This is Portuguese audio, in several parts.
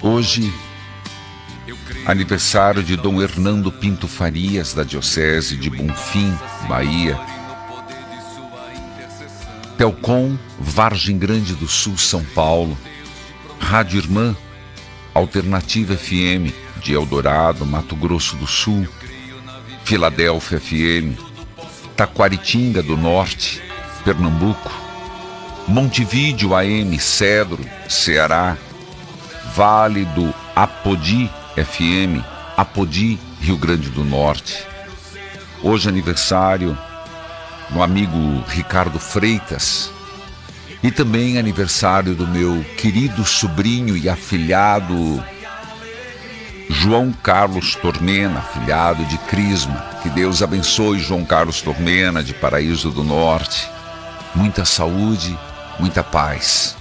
Hoje, aniversário de Dom Hernando Pinto Farias, da Diocese de Bonfim, Bahia. Telcom, Vargem Grande do Sul, São Paulo. Rádio Irmã, Alternativa FM, de Eldorado, Mato Grosso do Sul. Filadélfia FM, Taquaritinga do Norte, Pernambuco. Montevídeo AM, Cedro, Ceará. Vale do Apodi FM, Apodi, Rio Grande do Norte. Hoje aniversário do amigo Ricardo Freitas e também aniversário do meu querido sobrinho e afilhado João Carlos Tormena, afilhado de Crisma. Que Deus abençoe João Carlos Tormena, de Paraíso do Norte. Muita saúde, muita paz.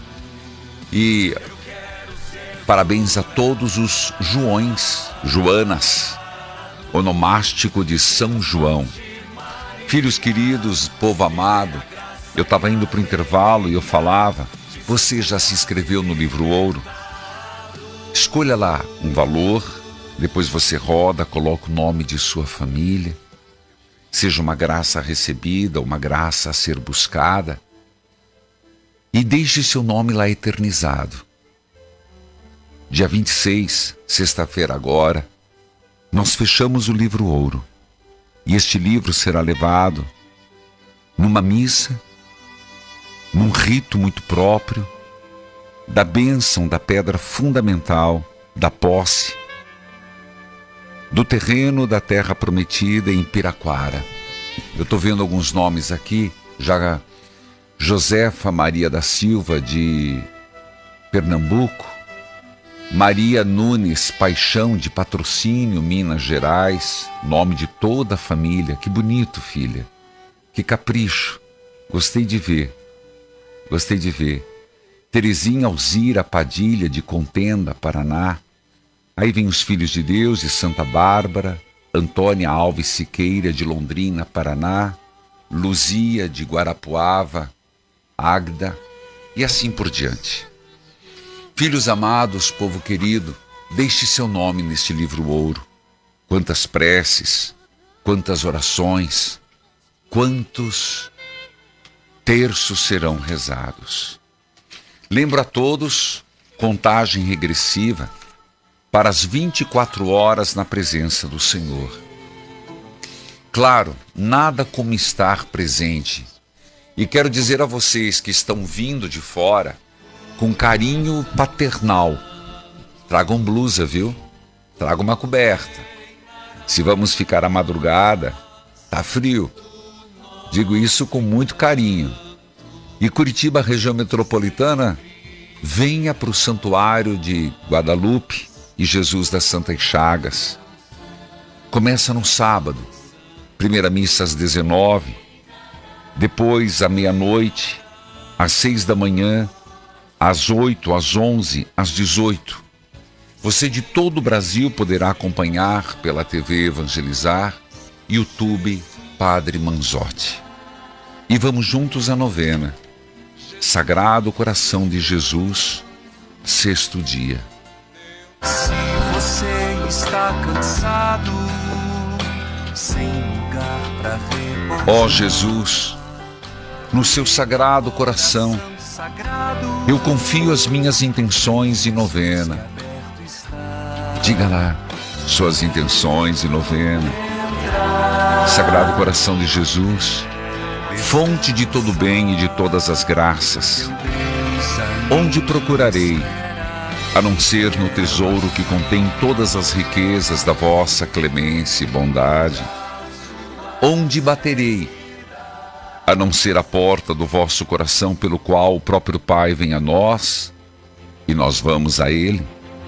E parabéns a todos os Joões, Joanas, onomástico de São João. Filhos queridos, povo amado, eu estava indo para o intervalo e eu falava: você já se inscreveu no Livro Ouro? Escolha lá um valor, depois você roda, coloca o nome de sua família, seja uma graça recebida, uma graça a ser buscada, e deixe seu nome lá eternizado. Dia 26, sexta-feira agora, nós fechamos o Livro Ouro. E este livro será levado numa missa, num rito muito próprio, da bênção da pedra fundamental, da posse, do terreno da terra prometida em Piraquara. Eu estou vendo alguns nomes aqui, já Josefa Maria da Silva, de Pernambuco, Maria Nunes Paixão, de Patrocínio, Minas Gerais, nome de toda a família. Que bonito, filha, que capricho, gostei de ver. Terezinha Alzira Padilha, de Contenda, Paraná. Aí vem os Filhos de Deus, de Santa Bárbara, Antônia Alves Siqueira, de Londrina, Paraná, Luzia, de Guarapuava, Agda, e assim por diante. Filhos amados, povo querido, deixe seu nome neste Livro Ouro. Quantas preces, quantas orações, quantos terços serão rezados. Lembro a todos, contagem regressiva para as 24 horas na presença do Senhor. Claro, nada como estar presente. E quero dizer a vocês que estão vindo de fora, com carinho paternal, tragam blusa, viu? Tragam uma coberta. Se vamos ficar à madrugada, tá frio. Digo isso com muito carinho. E Curitiba, região metropolitana, venha para o Santuário de Guadalupe e Jesus das Santas Chagas. Começa no sábado, primeira missa às 19, depois à meia-noite, às 6 da manhã, às 8, às 11, às 18. Você de todo o Brasil poderá acompanhar pela TV Evangelizar, YouTube Padre Manzotti. E vamos juntos à novena. Sagrado Coração de Jesus, sexto dia. Se você está cansado, sem lugar para repousar, ó Jesus, no seu sagrado coração, eu confio as minhas intenções e novena. Diga lá suas intenções e novena. Sagrado Coração de Jesus, fonte de todo bem e de todas as graças, onde procurarei, a não ser no tesouro que contém todas as riquezas da vossa clemência e bondade? Onde baterei, a não ser a porta do vosso coração, pelo qual o próprio Pai vem a nós e nós vamos a Ele?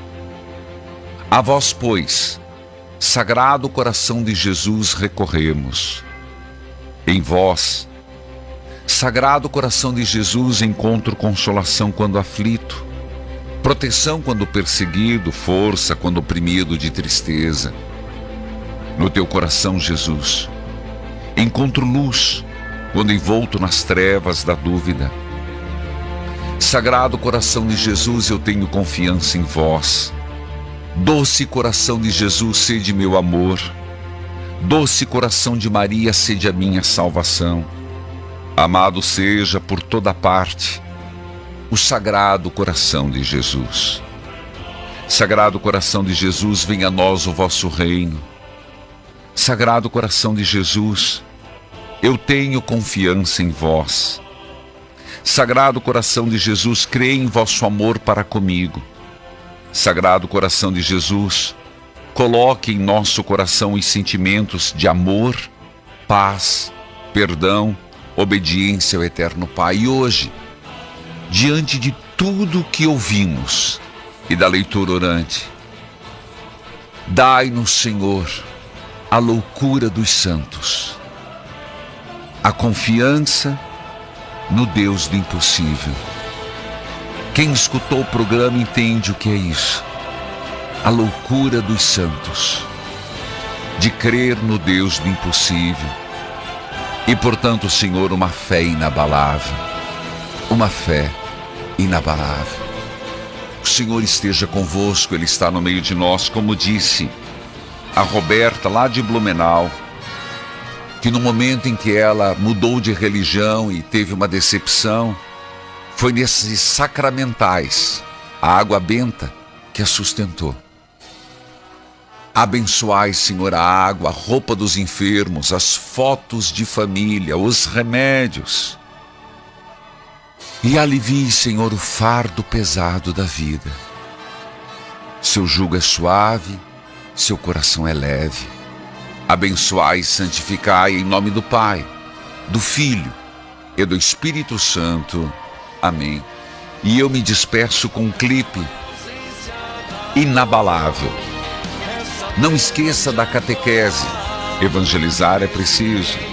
A vós, pois, Sagrado Coração de Jesus, recorremos. Em vós, Sagrado Coração de Jesus, encontro consolação quando aflito, proteção quando perseguido, força quando oprimido de tristeza. No teu coração, Jesus, encontro luz quando envolto nas trevas da dúvida. Sagrado Coração de Jesus, eu tenho confiança em vós. Doce coração de Jesus, sede meu amor. Doce coração de Maria, sede a minha salvação. Amado seja por toda parte o Sagrado Coração de Jesus. Sagrado Coração de Jesus, venha a nós o vosso reino. Sagrado Coração de Jesus, eu tenho confiança em vós. Sagrado Coração de Jesus, creio em vosso amor para comigo. Sagrado Coração de Jesus, coloque em nosso coração os sentimentos de amor, paz, perdão, obediência ao Eterno Pai. E hoje, diante de tudo o que ouvimos e da leitura orante, dai-nos, Senhor, a loucura dos santos, a confiança no Deus do impossível. Quem escutou o programa entende o que é isso. A loucura dos santos, de crer no Deus do impossível. E, portanto, Senhor, uma fé inabalável. Uma fé inabalável. O Senhor esteja convosco, Ele está no meio de nós, como disse a Roberta, lá de Blumenau, que no momento em que ela mudou de religião e teve uma decepção, foi nesses sacramentais, a água benta, que a sustentou. Abençoai, Senhor, a água, a roupa dos enfermos, as fotos de família, os remédios. E alivie, Senhor, o fardo pesado da vida. Seu jugo é suave, seu coração é leve. Abençoai e santificai em nome do Pai, do Filho e do Espírito Santo. Amém. E eu me despeço com um clipe inabalável. Não esqueça da catequese. Evangelizar é preciso.